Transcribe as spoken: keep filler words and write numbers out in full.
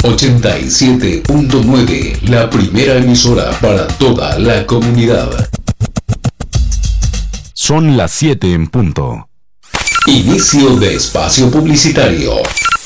ochenta y siete punto nueve, la primera emisora para toda la comunidad. Son las siete en punto. Inicio de espacio publicitario.